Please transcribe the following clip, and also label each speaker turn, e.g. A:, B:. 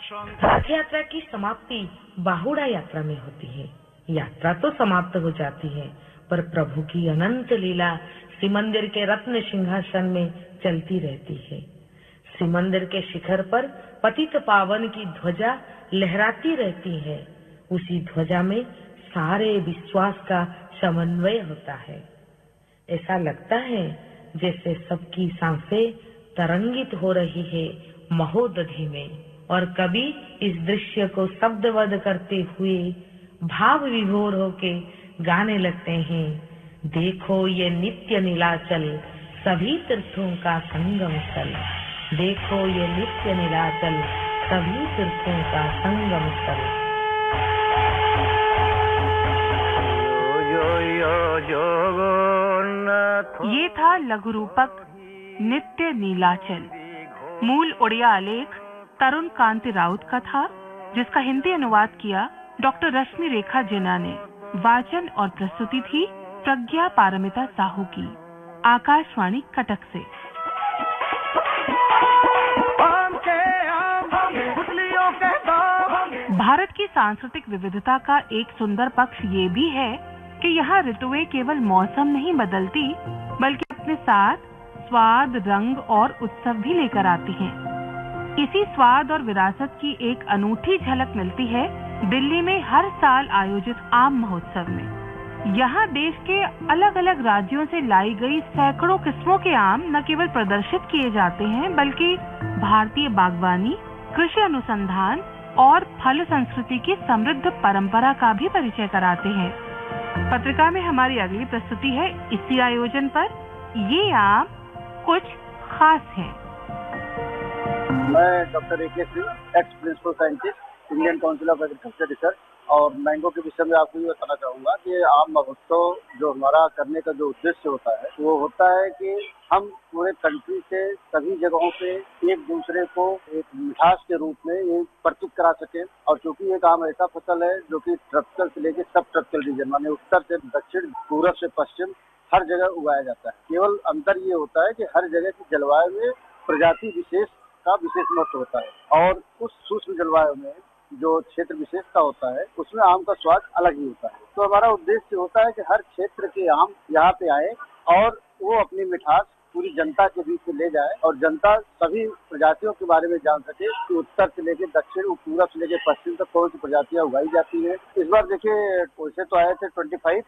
A: रथ यात्रा की समाप्ति बाहुड़ा यात्रा में होती है। यात्रा तो समाप्त हो जाती है, पर प्रभु की अनंत लीला श्री मंदिर के रत्न सिंहासन में चलती रहती है। श्री मंदिर के शिखर पर पतित पावन की ध्वजा लहराती रहती है। उसी ध्वजा में सारे विश्वास का समन्वय होता है। ऐसा लगता है जैसे सबकी सांसें तरंगित हो रही है महोदधि में। और कभी इस दृश्य को शब्दबद्ध करते हुए भाव विभोर होके गाने लगते हैं, देखो ये नित्य नीलाचल सभी तीर्थों का संगम स्थल। देखो ये नित्य नीलाचल सभी तीर्थों का संगम स्थल।
B: ये था लघु रूपक नित्य नीलाचल। मूल उड़िया आलेख तरुण कांति राउत का था, जिसका हिंदी अनुवाद किया डॉक्टर रश्मि रेखा जिना ने। वाचन और प्रस्तुति थी प्रज्ञा पारमिता साहू की। आकाशवाणी कटक से। भारत की सांस्कृतिक विविधता का एक सुंदर पक्ष ये भी है कि यहाँ ऋतुएं केवल मौसम नहीं बदलती, बल्कि अपने साथ स्वाद, रंग और उत्सव भी लेकर आती हैं। इसी स्वाद और विरासत की एक अनूठी झलक मिलती है दिल्ली में हर साल आयोजित आम महोत्सव में। यहाँ देश के अलग अलग राज्यों से लाई गई सैकड़ों किस्मों के आम न केवल प्रदर्शित किए जाते हैं, बल्कि भारतीय बागवानी, कृषि अनुसंधान और फल संस्कृति की समृद्ध परंपरा का भी परिचय कराते हैं। पत्रिका में हमारी अगली प्रस्तुति है इसी आयोजन पर। ये आम कुछ खास हैं।
C: मैं doctor A K. Singh, ex principal scientist, Indian council of agriculture research, और मैंगो के विषय में आपको ये बताना चाहूंगा कि आम महोत्सव जो हमारा करने का जो उद्देश्य होता है, वो होता है कि हम पूरे कंट्री से सभी जगहों पे एक दूसरे को एक मिठास के रूप में ये प्रस्तुत करा सके। और चूंकि एक आम ऐसा फसल है जो कि ट्रॉपिकल से लेकर सब ट्रॉपिकल रीजन, माने उत्तर से दक्षिण, पूरब से पश्चिम, हर जगह उगाया जाता है। केवल अंतर ये होता है कि हर जगह की जलवायु में प्रजाति विशेष का विशेष महत्व होता है, और उस सूक्ष्म जलवायु में जो क्षेत्र विशेष का होता है उसमें आम का स्वाद अलग ही होता है। तो हमारा उद्देश्य होता है कि हर क्षेत्र के आम यहाँ पे आए और वो अपनी मिठास पूरी जनता के बीच में ले जाए, और जनता सभी प्रजातियों के बारे में जान सके कि उत्तर से लेकर दक्षिण, पूरब से लेकर पश्चिम तक कौन सी प्रजातियां उगाई जाती है। इस बार देखिए वैसे तो आए थे 25,